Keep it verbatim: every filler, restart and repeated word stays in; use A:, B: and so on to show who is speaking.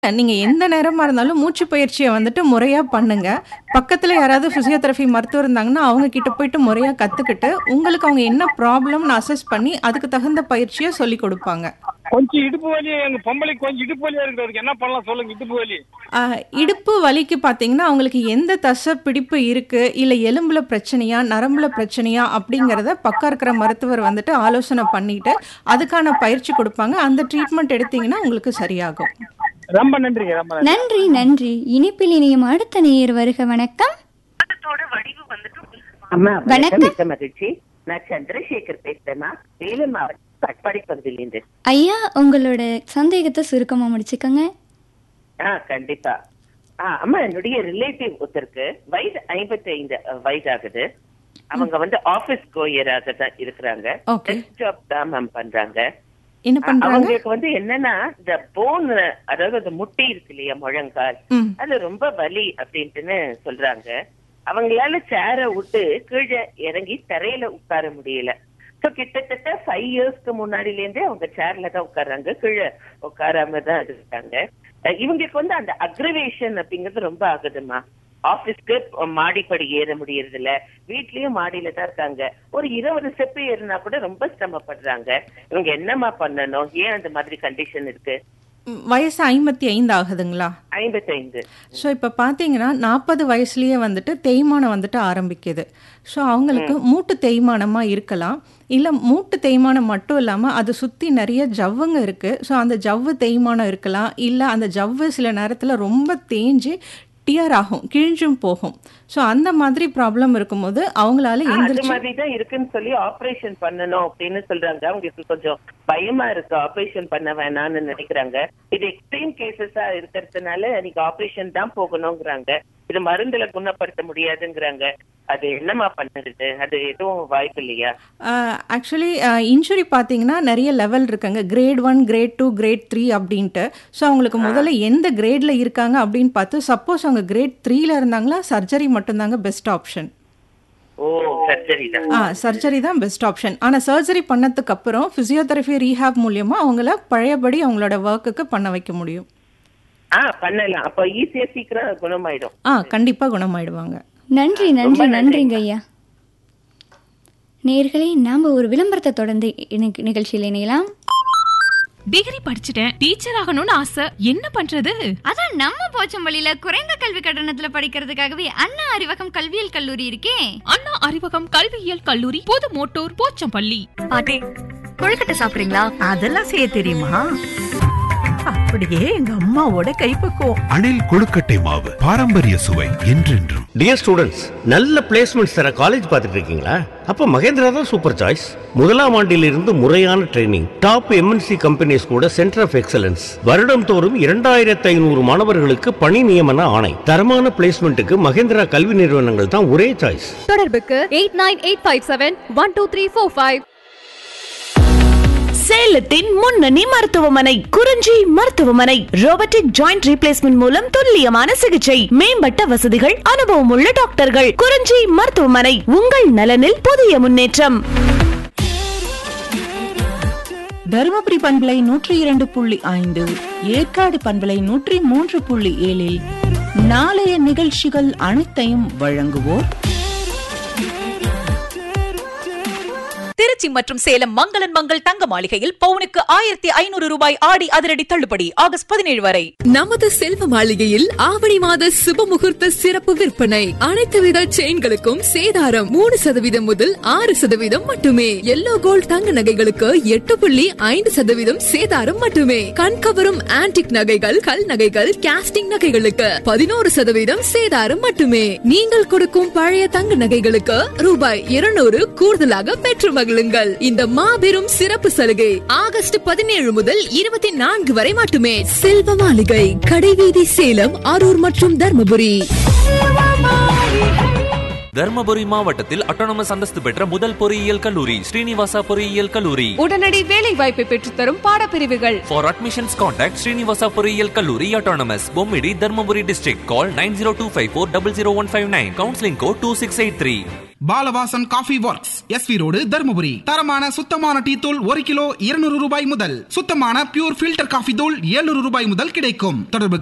A: நீங்க எந்த நேரமா இருந்தாலும் மூச்சு பயிற்சிய வந்துட்டு முறையா பண்ணுங்க. பக்கத்துல யாராவது பிசியோதெரபி மருத்துவர் இருந்தாங்கன்னா, அவங்க கிட்ட போயிட்டு முறையா கத்துக்கிட்டு, உங்களுக்கு அவங்க என்ன ப்ராப்ளம்னு அசஸ் பண்ணி, அதுக்கு தகுந்த பயிற்சிய சொல்லிக் குடுப்பாங்க.
B: கொஞ்சம் இடுப்பு வலி எங்க பொம்பளைக்கு கொஞ்சம் இடுப்பு வலியா இருக்குது. அதுக்கு என்ன பண்ணலாம் சொல்லுங்க? இடுப்பு வலி.
A: ஆ, இடுப்பு வலிக்கு பார்த்தீங்கன்னா, அவங்களுக்கு எந்த தசை பிடிப்பு இருக்கு, இல்ல எலும்புல பிரச்சனையா, நரம்புல பிரச்சனையா அப்படிங்கிறத பக்கம் இருக்கிற மருத்துவர் வந்துட்டு ஆலோசனை பண்ணிட்டு, அதுக்கான பயிற்சி குடுப்பாங்க. அந்த ட்ரீட்மெண்ட் எடுத்தீங்கன்னா உங்களுக்கு சரியாகும்.
B: ரொம்ப நன்றிங்க. ரொம்ப நன்றி.
C: நன்றி நன்றி. இனிப்பில் இணையும் அடுத்த நேயர் வருக. வணக்கம்.
D: அம்மா
C: வணக்கம்.
D: வணக்கம். மிக்க மகிழ்ச்சி. நான் சந்திரசேகர் பேசுறேம்மா. வேலூர் மாவட்டம் கட்பாடி பகுதியிலிருந்து.
C: ஐயா, உங்களோட சந்தேகத்தை சுருக்கமா முடிச்சுக்கோங்க.
D: ஆ கண்டிப்பா. ஆ அம்மா, என்னுடைய ரிலேட்டிவ் ஒருத்தருக்கு வயது ஐம்பத்தி ஐந்து வயதாகுது. அவங்க வந்து ஆபீஸ் கோயராக தான் இருக்கிறாங்க.
A: Okay.
D: ஜாப் தான் மேம் பண்றாங்க.
A: என்ன பண்றாங்க?
D: அவங்களுக்கு வந்து என்னன்னா, இந்த போன், அதாவது அந்த முட்டி இருக்கு இல்லையா, முழங்கால்,
A: ம்.
D: அது ரொம்ப வலி அப்படின்ட்டுன்னு சொல்றாங்க. அவங்களால சேர விட்டு கீழே இறங்கி தரையில உட்கார முடியல. சோ கிட்டத்தட்ட ஃபைவ் இயர்ஸ்க்கு முன்னாடில இருந்தே அவங்க சேர்ல தான் உட்கார்றாங்க, கீழே உட்காராம தான் இருக்காங்க. அஹ் இவங்களுக்கு வந்து அந்த அக்ரவேஷன் அப்படிங்கிறது ரொம்ப ஆகுதுமா. ஆபீஸ்க்கு மாடிப்படி ஏற முடியறது இல்ல, வீட்லயும் மாடியில தான் இருக்காங்க. ஒரு இருபது ஸ்டெப் ஏறினா கூட ரொம்ப சிரமப்படுறாங்க. இவங்க என்னமா பண்ணணும்? ஏன் அந்த மாதிரி கண்டிஷன் இருக்கு?
A: ம், வயசு ஐம்பத்தி ஐந்து ஆகுதுங்களா?
D: ஐம்பத்தி ஐந்து.
A: ஸோ இப்போ பார்த்தீங்கன்னா நாற்பது வயசுலேயே வந்துட்டு தேய்மானம் வந்துட்டு ஆரம்பிக்குது. ஸோ அவங்களுக்கு மூட்டு தேய்மானமாக இருக்கலாம். இல்லை மூட்டு தேய்மானம் மட்டும் இல்லாமல் அது சுற்றி நிறைய ஜவ்வுங்க இருக்குது. ஸோ அந்த ஜவ்வு தேய்மானம் இருக்கலாம். இல்லை அந்த ஜவ்வு சில நேரத்தில் ரொம்ப தேஞ்சு டியர் ஆகும், கிழிஞ்சும் போகும். ஸோ அந்த மாதிரி ப்ராப்ளம் இருக்கும்போது அவங்களால
D: அது
A: எந்திரிச்சு
D: மாதிரிதான் இருக்குன்னு சொல்லி ஆபரேஷன் பண்ணணும் அப்படின்னு சொல்றாங்க. அவங்களுக்கு கொஞ்சம் பயமா இருக்கு, ஆபரேஷன் பண்ண வேணாம்னு நினைக்கிறாங்க. இது எக்ஸ்ட்ரீம் கேசஸா இருக்கிறதுனால நீங்க ஆபரேஷன் தான் போகணுங்கிறாங்க. இது மருந்துல குணப்படுத்த முடியாதுங்கிறாங்க. அது என்னமா பண்ணுறது? அது எதுவும் வாய்ப்பு இல்லையா?
A: ஆக்சுவலி இன்ஜுரி பார்த்தீங்கன்னா நிறைய லெவல் இருக்குங்க. Grade one, great two, grade three அப்படின்ட்டு. ஸோ அவங்களுக்கு முதல்ல எந்த கிரேடில் இருக்காங்க அப்படின்னு பார்த்து, சப்போஸ் அவங்க கிரேட் த்ரீல இருந்தாங்களா, சர்ஜரி மட்டும்தாங்க பெஸ்ட் ஆப்ஷன்.
D: ஓ, சர்ஜரி தான்.
A: ஆ சர்ஜரி தான் பெஸ்ட் ஆப்ஷன். ஆனால் சர்ஜரி பண்ணதுக்கு அப்புறம் ஃபிசியோதெரபி ரீஹாப் மூலியமா அவங்கள பழையபடி அவங்களோட ஒர்க்குக்கு பண்ண வைக்க முடியும்.
D: ஆ பண்ணலாம். அப்ப ஈஸியா சீக்கிரம் குணமாயிடும்.
A: ஆ கண்டிப்பாக குணமாயிடுவாங்க.
C: நன்றி
D: ரொம்ப
C: நன்றி
D: நன்றி.
C: நன்றிங்க ஐயா. நேயர்களே, நாம ஒரு விளம்பரத்தை தொடர்ந்து இணை- நிகழ்ச்சியில் இணையலாம்.
E: டிகிரி படிச்சுட்டேன், டீச்சர் ஆகணும்னு ஆசை, என்ன பண்றது?
F: அதான் நம்ம போச்சம்பள்ளியில குறைந்த கல்வி கட்டணத்துல படிக்கிறதுக்காகவே அண்ணா அறிவகம் கல்வியியல் கல்லூரி இருக்கே.
E: அண்ணா அறிவகம் கல்வியியல் கல்லூரி, புது மோட்டூர், போச்சம்பள்ளி.
F: பாட்டி, கொழுக்கட்டை சாப்பிடுறீங்களா?
G: அதெல்லாம் செய்ய தெரியுமா? அப்படியே எங்க அம்மாவோட கைப்பக்குவம்.
H: அணில் கொழுக்கட்டை மாவு, பாரம்பரிய சுவை என்றென்றும்.
I: டியர் ஸ்டூடெண்ட்ஸ், நல்ல பிளேஸ்மெண்ட்ஸ் தர காலேஜ் பார்த்துட்டு இருக்கீங்களா? அப்ப மகேந்திரா தான் சூப்பர் சாய்ஸ். முதலாம் ஆண்டிலிருந்து முறையான ட்ரைனிங், டாப் எம்என்சி கம்பெனிஸ் கூட சென்டர் ஆஃப் எக்ஸலன்ஸ், வருடம் தோறும் இரண்டாயிரத்தி ஐநூறு மாணவர்களுக்கு பணி நியமன ஆணை. தரமான பிளேஸ்மெண்ட்டுக்கு மகேந்திரா கல்வி நிறுவனங்கள் தான் ஒரே சாய்ஸ்.
E: தொடர்புக்கு eight nine eight five seven one two three four five.
G: சேலத்தின் முன்னணி மருத்துவமனை குறிஞ்சி மருத்துவமனை. ரோபோட்டிக் ஜாயிண்ட் ரீப்ளேஸ்மெண்ட் மூலம் துல்லியமான சிகிச்சை, மேம்பட்ட வசதிகள், அனுபவம் உள்ள டாக்டர்கள். குறிஞ்சி மருத்துவமனை, உங்கள் நலனில் புதிய முன்னேற்றம்.
J: தருமபுரி பண்பலை நூற்றி இரண்டு புள்ளி ஐந்து, ஏற்காடு பண்பலை நூற்றி மூன்று புள்ளி ஏழில் நாளைய நிகழ்ச்சிகள் அனைத்தையும் வழங்குவோர்
K: திருச்சி மற்றும் சேலம் மங்களன் மங்கள் தங்க மாளிகையில் பவுனுக்கு ஆயிரத்தி ஐநூறு ரூபாய் ஆடி அதிரடி தள்ளுபடி ஆகஸ்ட் பதினேழு வரை.
E: நமது செல்வ மாளிகையில் ஆவணி மாத சுப முகூர்த்த சிறப்பு விற்பனை. அனைத்து வித செயின்களுக்கும் சேதாரம் மூணு சதவீதம் முதல் ஆறு சதவீதம் மட்டுமே. எல்லோ கோல்ட் தங்க நகைகளுக்கு எட்டு புள்ளி ஐந்து சதவீதம் சேதாரம் மட்டுமே. கண்கவரும் ஆன்டிக் நகைகள், கல் நகைகள், கேஸ்டிங் நகைகளுக்கு பதினோரு சதவீதம் சேதாரம் மட்டுமே. நீங்கள் கொடுக்கும் பழைய தங்க நகைகளுக்கு ரூபாய் இருநூறு கூடுதலாக பெற்று மகிழுங்கள். இந்த மாபெரும் சிறப்பு சலுகை ஆகஸ்ட் பதினேழு முதல் இருபத்தி நான்கு வரை மட்டுமே. செல்வ மாளிகை, கடைவீதி, சேலம், அரூர் மற்றும் தர்மபுரி.
L: தர்மபுரி மாவட்டத்தில் அட்டானமஸ் அந்தஸ்து பெற்ற முதல் பொறியியல் கல்லூரி ஸ்ரீனிவாசா பொறியியல் கல்லூரி.
E: உடனடி வேலை வாய்ப்பை பெற்றுத்தரும் பாடப்பிரிவுகள்.
L: For admissions contact ஸ்ரீனிவாசா பொறியியல் கல்லூரி autonomous Bommidi Dharmapuri district. Call nine zero two five four zero zero one five nine. Counseling code two six eight three.
M: Balavasan coffee works, SV road, Dharmapuri. தரமான சுத்தமான டீ தூள் ஒரு கிலோ இருநூறு ரூபாய் முதல், சுத்தமான பியூர் ஃபில்டர் காஃபி தூள் எழுநூறு ரூபாய் முதல் கிடைக்கும். தொடர்பு